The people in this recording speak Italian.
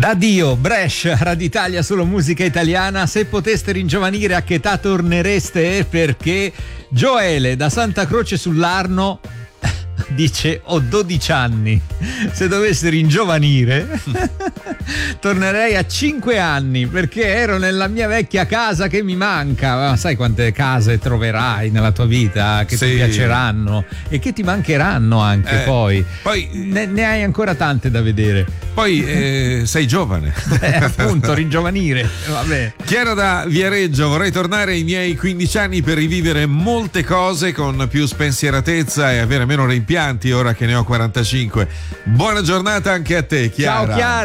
Da Dio, Brescia, Radio Italia, solo musica italiana. Se poteste ringiovanire, a che età tornereste? Perché Gioele da Santa Croce sull'Arno dice: ho 12 anni, se dovessi ringiovanire tornerei a 5 anni, perché ero nella mia vecchia casa che mi manca. Ma sai quante case troverai nella tua vita che ti piaceranno e che ti mancheranno anche, poi ne hai ancora tante da vedere. Poi sei giovane. Appunto, ringiovanire, vabbè. Chiara da Viareggio: vorrei tornare ai miei 15 anni per rivivere molte cose con più spensieratezza e avere meno rimpianti ora che ne ho 45. Buona giornata anche a te, Chiara. Ciao Chiara.